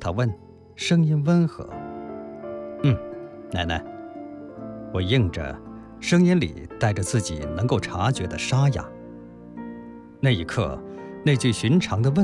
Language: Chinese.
他问，声音温和。奶奶。我应着，声音里带着自己能够察觉的沙哑。那一刻，那句寻常的问